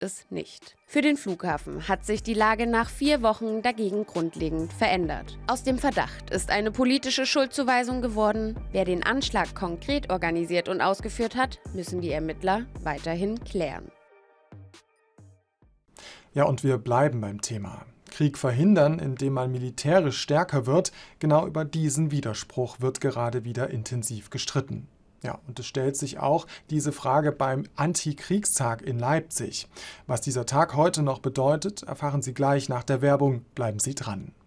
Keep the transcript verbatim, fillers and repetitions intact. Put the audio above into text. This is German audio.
es nicht. Für den Flughafen hat sich die Lage nach vier Wochen dagegen grundlegend verändert. Aus dem Verdacht ist eine politische Schuldzuweisung geworden. Wer den Anschlag konkret organisiert und ausgeführt hat, müssen die Ermittler weiterhin klären. Ja, und wir bleiben beim Thema. Krieg verhindern, indem man militärisch stärker wird, genau über diesen Widerspruch wird gerade wieder intensiv gestritten. Ja, und es stellt sich auch diese Frage beim Antikriegstag in Leipzig. Was dieser Tag heute noch bedeutet, erfahren Sie gleich nach der Werbung. Bleiben Sie dran.